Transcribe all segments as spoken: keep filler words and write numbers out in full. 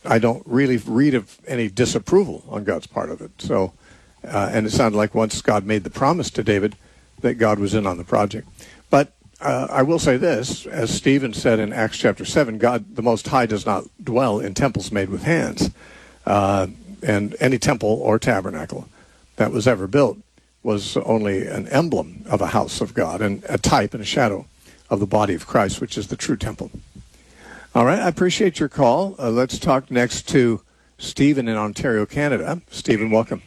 I don't really read of any disapproval on God's part of it. So, uh, and it sounded like once God made the promise to David, that God was in on the project. But uh, I will say this, as Stephen said in Acts chapter seven, God, the Most High, does not dwell in temples made with hands. Uh, and any temple or tabernacle that was ever built was only an emblem of a house of God and a type and a shadow of the body of Christ, which is the true temple. All right, I appreciate your call. Uh, let's talk next to Stephen in Ontario, Canada. Stephen, welcome.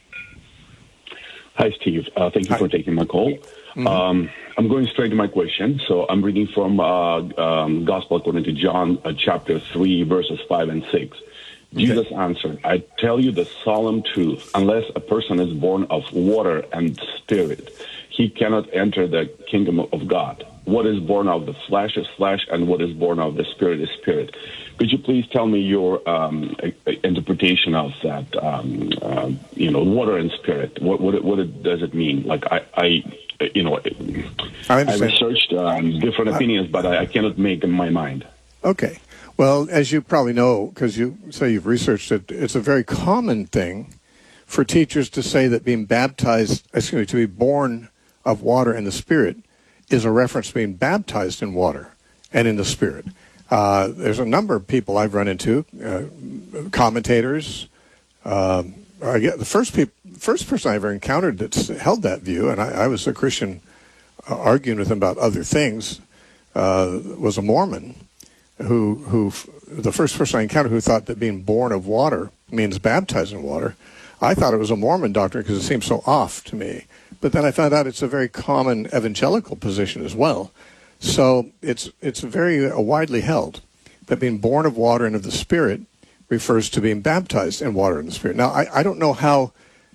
Hi, Steve. Uh, thank you Hi. for taking my call. Mm-hmm. Um, I'm going straight to my question. So I'm reading from uh, um, Gospel according to John, uh, chapter three, verses five and six. Okay. Jesus answered, I tell you the solemn truth. Unless a person is born of water and spirit, he cannot enter the kingdom of God. What is born of the flesh is flesh, and what is born of the spirit is spirit. Could you please tell me your um, interpretation of that, um, uh, you know, water and spirit? What what, what it, does it mean? Like, I, I you know, I, I researched um, different opinions, but I, I cannot make in my mind. Okay. Well, as you probably know, because you say you've researched it, it's a very common thing for teachers to say that being baptized, excuse me, to be born of water and the Spirit is a reference to being baptized in water and in the Spirit. Uh, there's a number of people I've run into, uh, commentators. Um, I get the first peop- first person I ever encountered that's held that view, and I, I was a Christian uh, arguing with him about other things, uh, was a Mormon. Who, who, the first person I encountered who thought that being born of water means baptized in water. I thought it was a Mormon doctrine because it seemed so off to me. But then I found out it's a very common evangelical position as well. So it's it's very uh, widely held that being born of water and of the Spirit refers to being baptized in water and the Spirit. Now, I, I don't know how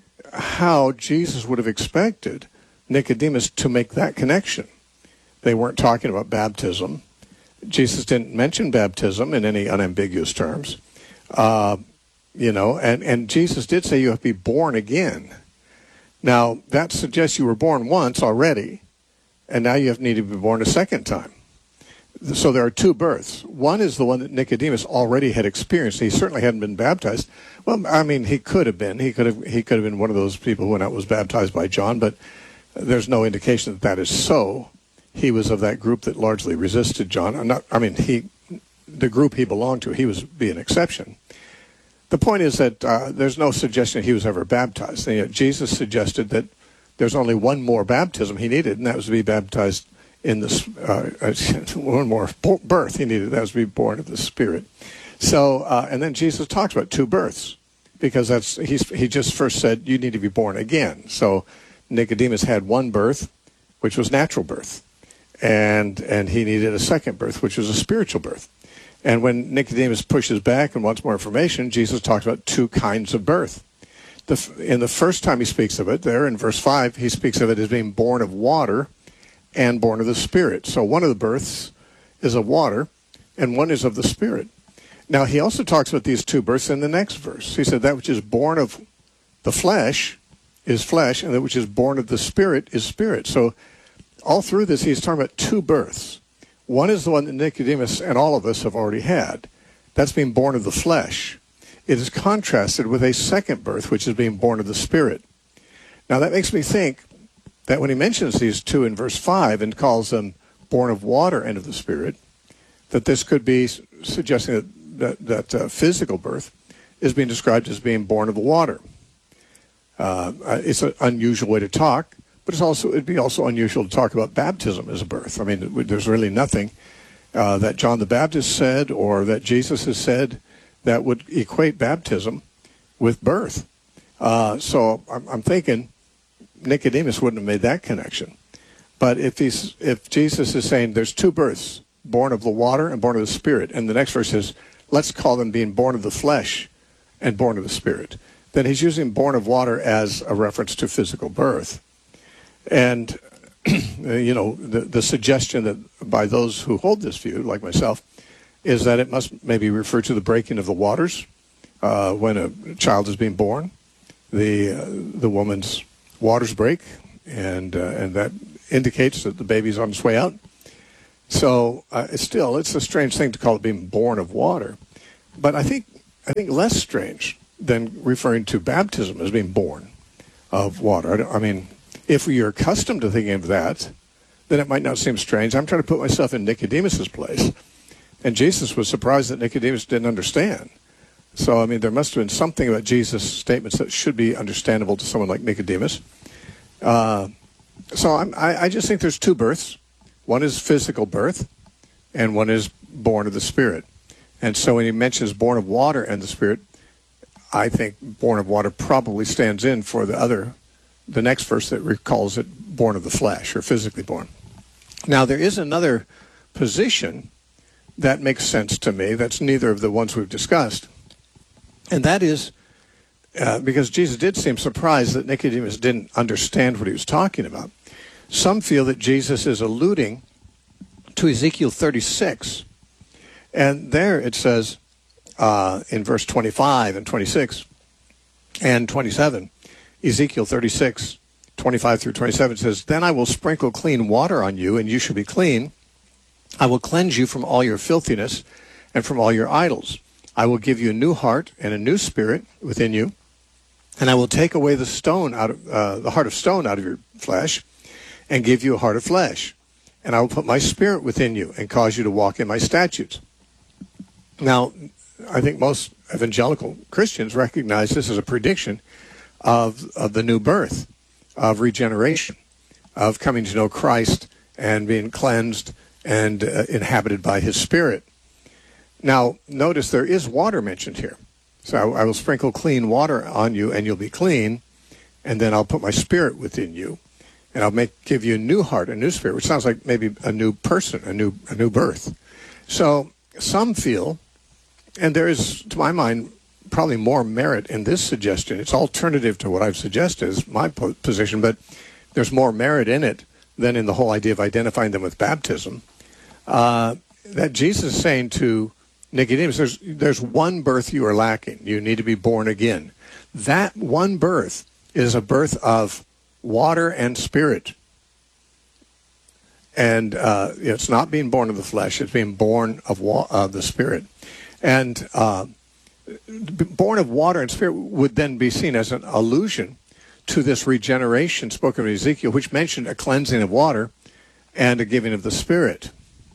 how Jesus would have expected Nicodemus to make that connection. They weren't talking about baptism. Jesus didn't mention baptism in any unambiguous terms, uh, you know, and, and Jesus did say you have to be born again. Now, that suggests you were born once already, and now you have need to be born a second time. So there are two births. One is the one that Nicodemus already had experienced. He certainly hadn't been baptized. Well, I mean, he could have been. He could have. He could have been one of those people who went out was baptized by John, but there's no indication that that is so. He was of that group that largely resisted John. I'm not, I mean, he, the group he belonged to, he was be an exception. The point is that uh, there's no suggestion he was ever baptized. And yet Jesus suggested that there's only one more baptism he needed, and that was to be baptized in this uh, one more birth he needed. That was to be born of the Spirit. So, uh, and then Jesus talks about two births because that's he's, he just first said you need to be born again. So Nicodemus had one birth, which was natural birth. And and he needed a second birth, which was a spiritual birth. And when Nicodemus pushes back and wants more information, Jesus talks about two kinds of birth. The, in the first time he speaks of it, there in verse five, he speaks of it as being born of water and born of the Spirit. So one of the births is of water, and one is of the Spirit. Now, he also talks about these two births in the next verse. He said that which is born of the flesh is flesh, and that which is born of the Spirit is spirit. So all through this, he's talking about two births. One is the one that Nicodemus and all of us have already had. That's being born of the flesh. It is contrasted with a second birth, which is being born of the Spirit. Now, that makes me think that when he mentions these two in verse five and calls them born of water and of the Spirit, that this could be suggesting that, that, that uh, physical birth is being described as being born of the water. Uh, it's an unusual way to talk. But it's also it'd be also unusual to talk about baptism as a birth. I mean, there's really nothing uh, that John the Baptist said or that Jesus has said that would equate baptism with birth. Uh, so I'm, I'm thinking Nicodemus wouldn't have made that connection. But if he's if Jesus is saying there's two births, born of the water and born of the Spirit, and the next verse says, let's call them being born of the flesh and born of the Spirit, then he's using born of water as a reference to physical birth. And, you know, the, the suggestion that by those who hold this view, like myself, is that it must maybe refer to the breaking of the waters uh, when a child is being born. The uh, the woman's waters break, and uh, and that indicates that the baby's on its way out. So uh, it's still, it's a strange thing to call it being born of water. But I think I think, less strange than referring to baptism as being born of water. I, don't, I mean, if you're accustomed to thinking of that, then it might not seem strange. I'm trying to put myself in Nicodemus's place, and Jesus was surprised that Nicodemus didn't understand. So, I mean, there must have been something about Jesus' statements that should be understandable to someone like Nicodemus. Uh, so I'm, I, I just think there's two births. One is physical birth, and one is born of the Spirit. And so when he mentions born of water and the Spirit, I think born of water probably stands in for the other, the next verse that recalls it born of the flesh, or physically born. Now, there is another position that makes sense to me that's neither of the ones we've discussed, and that is uh, because Jesus did seem surprised that Nicodemus didn't understand what he was talking about. Some feel that Jesus is alluding to Ezekiel thirty-six, and there it says uh, in verse twenty-five and twenty-six and twenty-seven, Ezekiel thirty-six, twenty-five through twenty-seven says, "Then I will sprinkle clean water on you, and you shall be clean. I will cleanse you from all your filthiness and from all your idols. I will give you a new heart and a new spirit within you, and I will take away the stone out of uh, the heart of stone out of your flesh, and give you a heart of flesh. And I will put my spirit within you and cause you to walk in my statutes." Now, I think most evangelical Christians recognize this as a prediction of of the new birth, of regeneration, of coming to know Christ and being cleansed and uh, inhabited by his Spirit. Now, notice there is water mentioned here. So I, I will sprinkle clean water on you, and you'll be clean, and then I'll put my Spirit within you, and I'll make give you a new heart, a new spirit, which sounds like maybe a new person, a new a new birth. So some feel, and there is, to my mind, probably more merit in this suggestion. It's alternative to what I've suggested is my po- position, but there's more merit in it than in the whole idea of identifying them with baptism. Uh, that Jesus is saying to Nicodemus, there's, there's one birth you are lacking. You need to be born again. That one birth is a birth of water and spirit. And uh, it's not being born of the flesh. It's being born of wa- uh, the Spirit. And uh, born of water and spirit would then be seen as an allusion to this regeneration spoken of Ezekiel, which mentioned a cleansing of water and a giving of the Spirit.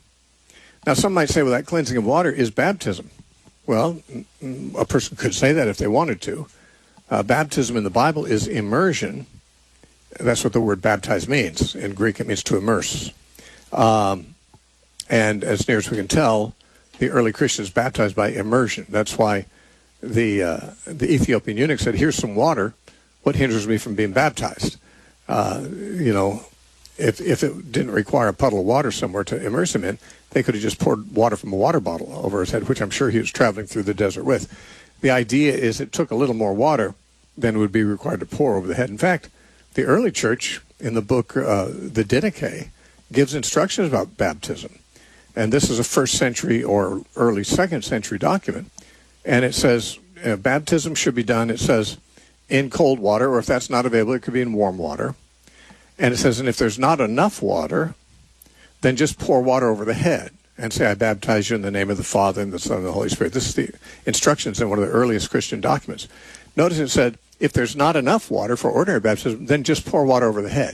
Now, some might say, well, that cleansing of water is baptism. Well, a person could say that if they wanted to. Uh, baptism in the Bible is immersion. That's what the word baptize means. In Greek, it means to immerse. Um, and as near as we can tell, the early Christians baptized by immersion. That's why the uh, the Ethiopian eunuch said, "Here's some water. What hinders me from being baptized?" Uh, you know, if if it didn't require a puddle of water somewhere to immerse him in, they could have just poured water from a water bottle over his head, which I'm sure he was traveling through the desert with. The idea is it took a little more water than would be required to pour over the head. In fact, the early church in the book, uh, the Didache, gives instructions about baptism. And this is a first century or early second century document. And it says uh, baptism should be done, it says, in cold water, or if that's not available, it could be in warm water. And it says, and if there's not enough water, then just pour water over the head and say, "I baptize you in the name of the Father and the Son and the Holy Spirit." This is the instructions in one of the earliest Christian documents. Notice it said, if there's not enough water for ordinary baptism, then just pour water over the head.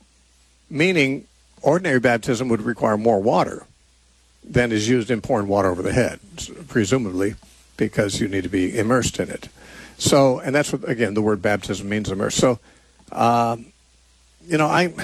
Meaning, ordinary baptism would require more water than is used in pouring water over the head, presumably because you need to be immersed in it. So, and that's what, again, the word baptism means, immerse. So, um, you know, I,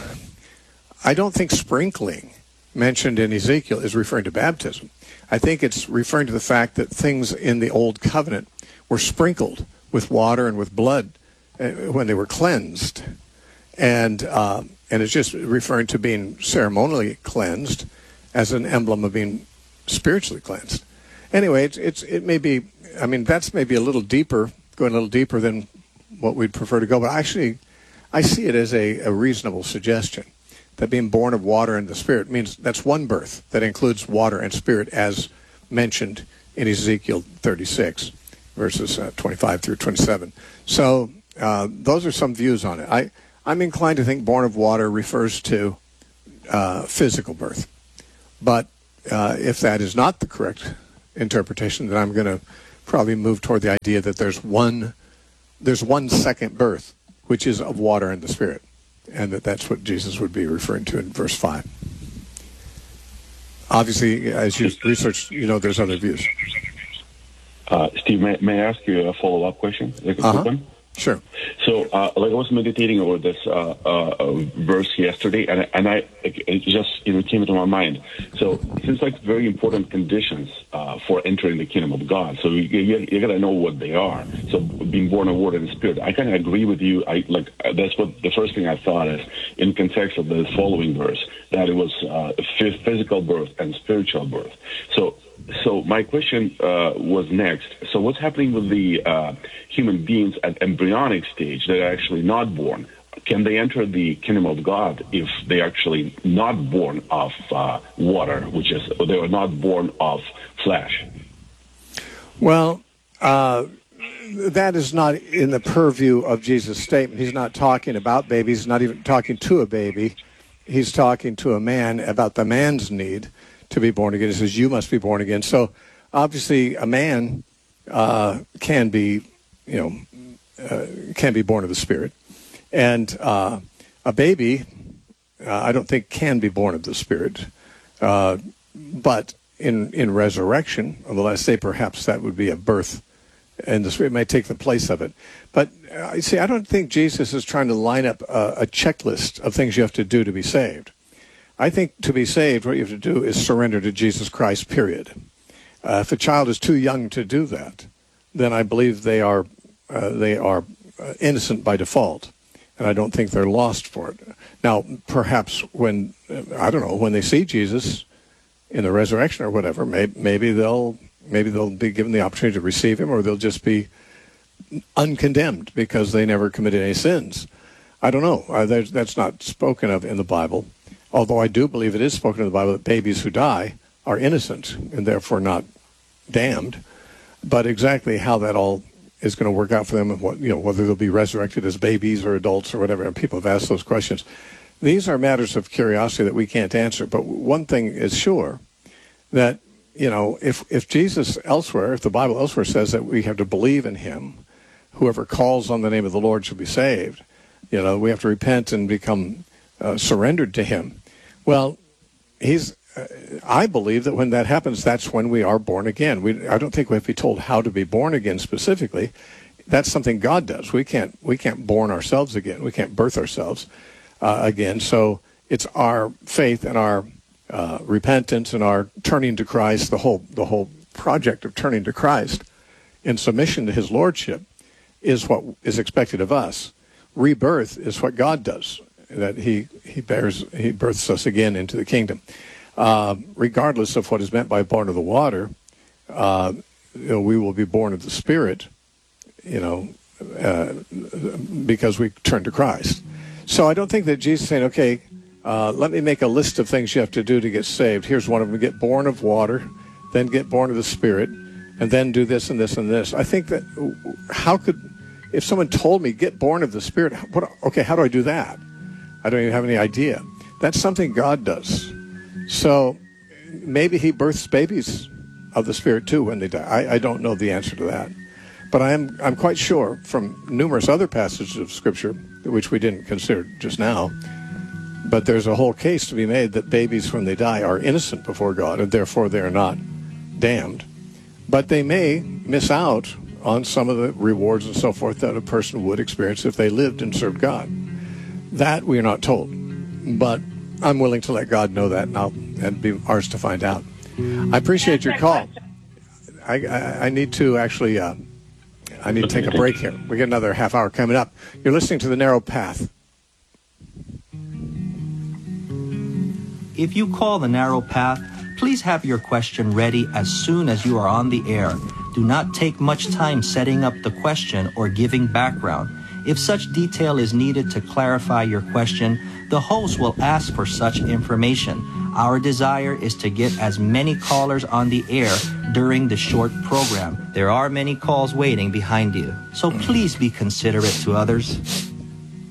I don't think sprinkling mentioned in Ezekiel is referring to baptism. I think it's referring to the fact that things in the Old Covenant were sprinkled with water and with blood uh, when they were cleansed. And, uh, and it's just referring to being ceremonially cleansed as an emblem of being spiritually cleansed. Anyway, it's, it's it may be, I mean, that's maybe a little deeper, going a little deeper than what we'd prefer to go, but actually I see it as a, a reasonable suggestion that being born of water and the Spirit means that's one birth that includes water and spirit as mentioned in Ezekiel thirty-six, verses uh, twenty-five through twenty-seven. So uh, those are some views on it. I, I'm inclined to think born of water refers to uh, physical birth. But uh, if that is not the correct interpretation, then I'm going to probably move toward the idea that there's one, there's one second birth, which is of water and the Spirit, and that that's what Jesus would be referring to in verse five. Obviously, as you research, you know, there's other views. Uh, Steve, may, may I ask you a follow-up question? Like a Uh-huh. quick one? Sure. So, uh, like I was meditating over this uh, uh, verse yesterday, and and I it just you know came into my mind. So, it seems like very important conditions uh, for entering the kingdom of God. So you you, you got to know what they are. So, being born of water and spirit. I kind of agree with you. I like that's what the first thing I thought is in context of the following verse, that it was uh, physical birth and spiritual birth. So. So my question uh, was next. So what's happening with the uh, human beings at embryonic stage that are actually not born? Can they enter the kingdom of God if they are actually not born of uh, water, which is they are not born of flesh? Well, uh, that is not in the purview of Jesus' statement. He's not talking about babies. He's not even talking to a baby. He's talking to a man about the man's need to be born again. He says, you must be born again. So obviously a man uh, can be, you know, uh, can be born of the Spirit. And uh, a baby, uh, I don't think can be born of the Spirit. Uh, but in, in resurrection, although I say perhaps that would be a birth, and the Spirit may take the place of it. But uh, you see, I don't think Jesus is trying to line up a, a checklist of things you have to do to be saved. I think to be saved, what you have to do is surrender to Jesus Christ, period. Uh, if a child is too young to do that, then I believe they are uh, they are uh, innocent by default, and I don't think they're lost for it. Now, perhaps when, uh, I don't know, when they see Jesus in the resurrection or whatever, may, maybe they'll maybe they'll be given the opportunity to receive him, or they'll just be uncondemned because they never committed any sins. I don't know. Uh, that's not spoken of in the Bible. Although I do believe it is spoken in the Bible that babies who die are innocent and therefore not damned. But exactly how that all is going to work out for them, and what, you know, whether they'll be resurrected as babies or adults or whatever, and people have asked those questions. These are matters of curiosity that we can't answer. But one thing is sure, that, you know, if, if Jesus elsewhere, if the Bible elsewhere says that we have to believe in him, whoever calls on the name of the Lord shall be saved, you know, we have to repent and become Uh, surrendered to him. Well, he's. Uh, I believe that when that happens, that's when we are born again. We. I don't think we have to be told how to be born again specifically. That's something God does. We can't. We can't born ourselves again. We can't birth ourselves uh, again. So it's our faith and our uh, repentance and our turning to Christ. The whole. The whole project of turning to Christ in submission to his lordship is what is expected of us. Rebirth is what God does. That he, he bears, he births us again into the kingdom. Uh, regardless of what is meant by born of the water, uh, you know, we will be born of the Spirit, you know, uh, because we turn to Christ. So I don't think that Jesus is saying, okay, uh, let me make a list of things you have to do to get saved. Here's one of them: get born of water, then get born of the Spirit, and then do this and this and this. I think that, how could, if someone told me, get born of the Spirit, what, okay, how do I do that? I don't even have any idea. That's something God does. So maybe he births babies of the Spirit too when they die. I, I don't know the answer to that. But I am I'm quite sure from numerous other passages of Scripture, which we didn't consider just now, but there's a whole case to be made that babies when they die are innocent before God, and therefore they are not damned. But they may miss out on some of the rewards and so forth that a person would experience if they lived and served God. That we are not told, but I'm willing to let God know that, and I'll, and be ours to find out. I appreciate your call. I, I, I need to actually, uh, I need to take a break here. We get another half hour coming up. You're listening to The Narrow Path. If you call The Narrow Path, please have your question ready as soon as you are on the air. Do not take much time setting up the question or giving background. If such detail is needed to clarify your question, the host will ask for such information. Our desire is to get as many callers on the air during the short program. There are many calls waiting behind you, so please be considerate to others.